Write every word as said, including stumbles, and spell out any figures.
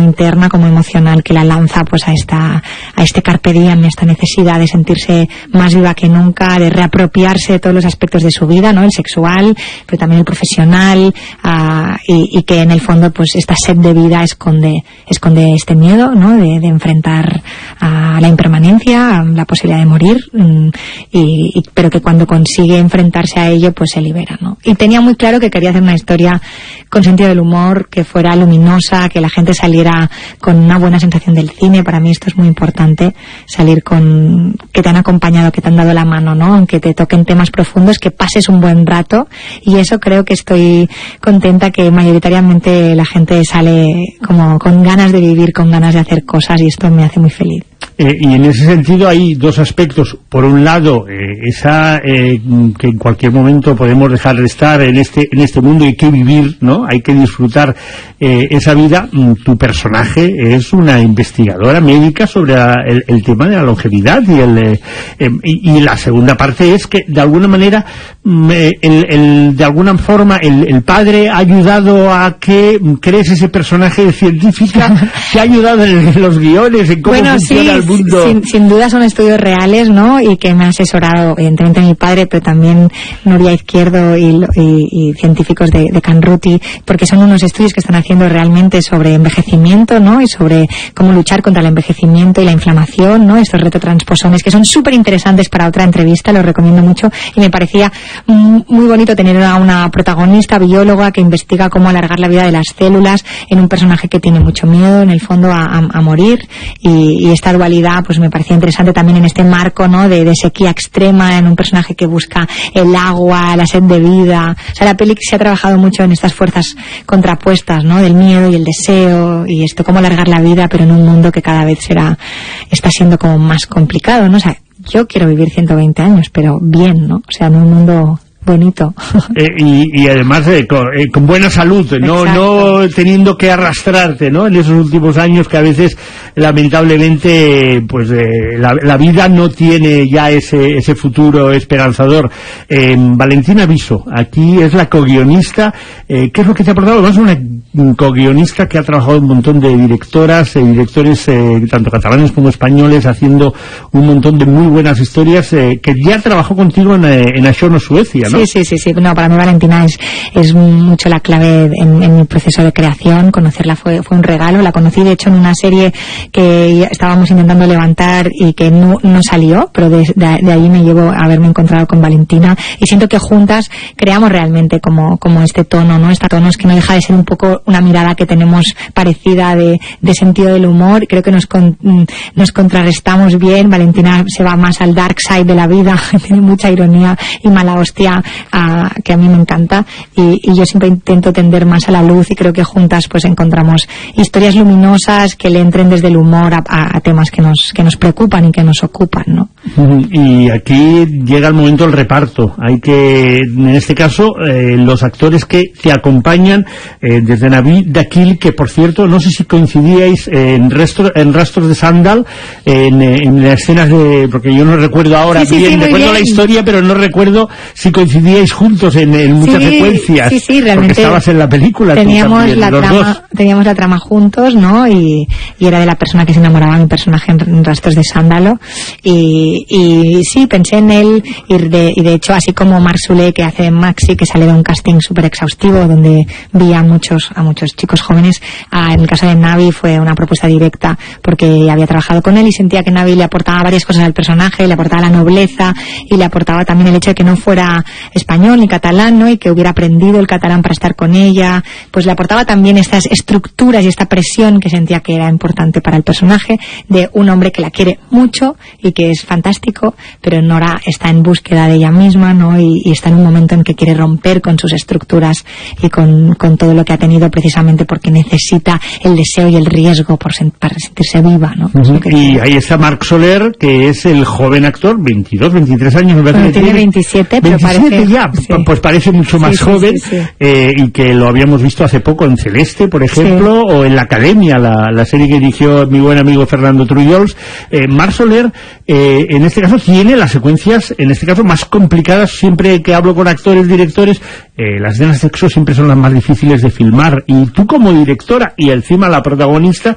interna como emocional que la lanza pues a esta a este carpe diem, esta necesidad de sentirse más viva que nunca, de reapropiarse de todos los aspectos de su vida, ¿no? El sexual, pero también el profesional, uh, y, y que en el fondo pues esta sed de vida esconde esconde este miedo, ¿no? De, de enfrentar a la impermanencia, a la posibilidad de morir, um, y, y, pero que cuando consigue enfrentarse a ello pues se libera, ¿no? Y tenía muy claro que quería hacer una historia con sentido del humor, que fuera luminosa, que la gente saliera con una buena sensación del cine. Para mí esto es muy importante, salir con que te han acompañado, que te han dado la mano, ¿no? Aunque te toquen temas profundos, que pases un buen rato, y eso creo que estoy contenta, que mayoritariamente la gente sale como con ganas de vivir, con ganas de hacer cosas, y esto me hace muy feliz. Eh, y en ese sentido hay dos aspectos. Por un lado, eh, esa eh, que en cualquier momento podemos dejar de estar en este en este mundo, y hay que vivir, ¿no? Hay que disfrutar eh, esa vida. Tu personaje es una investigadora médica sobre la, el, el tema de la longevidad, y, el, eh, eh, y, y la segunda parte es que de alguna manera eh, el, el, de alguna forma el, el padre ha ayudado a que crees ese personaje científica, que ha ayudado en los guiones, en cómo bueno, funciona sí. el mundo. Sin, sin duda son estudios reales, ¿no? Y que me ha asesorado evidentemente mi padre, pero también Nuria Izquierdo y, y, y científicos de, de Canruti, porque son unos estudios que están haciendo realmente sobre envejecimiento, ¿no? Y sobre cómo luchar contra el envejecimiento y la inflamación, ¿no? Estos retrotransposones que son súper interesantes para otra entrevista, los recomiendo mucho, y me parecía muy bonito tener a una protagonista bióloga que investiga cómo alargar la vida de las células en un personaje que tiene mucho miedo en el fondo a, a, a morir, y, y esta dualidad pues me parecía interesante también en este marco, ¿no? De, de sequía extrema, en un personaje que busca el agua, la sed de vida. O sea, la peli se ha trabajado mucho en estas fuerzas contrapuestas, ¿no? Del miedo y el deseo, y esto, cómo alargar la vida, pero en un mundo que cada vez será está siendo como más complicado, ¿no? O sea, yo quiero vivir ciento veinte años, pero bien, ¿no? O sea, en un mundo bonito. Eh, y, y además eh, con, eh, con buena salud, no no teniendo que arrastrarte, ¿no? En esos últimos años que a veces lamentablemente pues eh, la, la vida no tiene ya ese ese futuro esperanzador. Eh, Valentina Viso, aquí es la co-guionista. Eh, ¿Qué es lo que te ha aportado? Además, una co-guionista que ha trabajado un montón de directoras y eh, directores, eh, tanto catalanes como españoles, haciendo un montón de muy buenas historias, eh, que ya trabajó contigo en, eh, en Ashono, Suecia, ¿no? Sí, sí, sí, sí. No, para mí Valentina es, es mucho la clave en, en mi proceso de creación. Conocerla fue, fue un regalo. La conocí, de hecho, en una serie que estábamos intentando levantar y que no, no salió, pero de, de, de ahí me llevo a haberme encontrado con Valentina, y siento que juntas creamos realmente como, como este tono, ¿no? Este tono es que no deja de ser un poco una mirada que tenemos parecida de, de sentido del humor. Creo que nos, con, nos contrarrestamos bien. Valentina se va más al dark side de la vida, tiene mucha ironía y mala hostia, a, que a mí me encanta, y, y yo siempre intento tender más a la luz, y creo que juntas pues encontramos historias luminosas que le entren desde el humor a, a, a temas que nos que nos preocupan y que nos ocupan, ¿no? Y aquí llega el momento del reparto. Hay que, en este caso, eh, los actores que te acompañan, eh, desde Navid Dakil, que por cierto, no sé si coincidíais en, rastro, en Rastros de Sandal, en, en las escenas de, porque yo no recuerdo ahora sí, sí, bien, sí, recuerdo bien. la historia, pero no recuerdo si coincidíais juntos en, en muchas sí, secuencias. Sí, sí, realmente. Porque estabas en la película. Teníamos también, la los trama, dos. teníamos la trama juntos, ¿no? Y, y era de la persona que se enamoraba de mi personaje en, en Rastros de Sándalo, y, y sí, pensé en él, y de, y de hecho, así como Marc Soler, que hace Maxi, que sale de un casting súper exhaustivo, donde vi a muchos, a muchos chicos jóvenes, a, en el caso de Navi fue una propuesta directa, porque había trabajado con él y sentía que Navi le aportaba varias cosas al personaje, le aportaba la nobleza, y le aportaba también el hecho de que no fuera español ni catalán, ¿no? Y que hubiera aprendido el catalán para estar con ella, pues le aportaba también estas estructuras y esta presión que sentía que era importante para el personaje, de un hombre que la quiere mucho y que es fantástico, pero Nora está en búsqueda de ella misma, ¿no? Y, y está en un momento en que quiere romper con sus estructuras y con, con todo lo que ha tenido, precisamente porque necesita el deseo y el riesgo por sen, para sentirse viva, ¿no? Uh-huh. Es que y ahí está Marc Soler, que es el joven actor, veintidós, veintitrés años, me parece. Bueno, tiene veintisiete, pero veintisiete parece... ya, sí. Pues parece mucho más sí, joven, sí, sí, sí. Eh, y que lo habíamos visto hace poco en Celeste, por ejemplo, sí. O en La Academia, la, la serie que dirigió mi buen amigo Fernando Trullols. Eh, Marc Soler, eh, en este caso, tiene las secuencias, en este caso, más complicadas. Siempre que hablo con actores, directores, eh, las escenas de sexo siempre son las más difíciles de filmar, y tú como directora, y encima la protagonista,